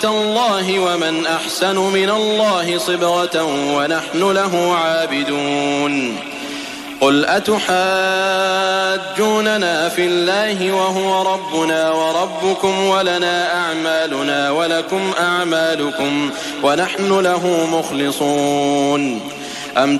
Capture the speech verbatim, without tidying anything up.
الله ومن أحسن من الله صبغة ونحن له عابدون قل أتحاجوننا في الله وهو ربنا وربكم ولنا أعمالنا ولكم أعمالكم ونحن له مخلصون أم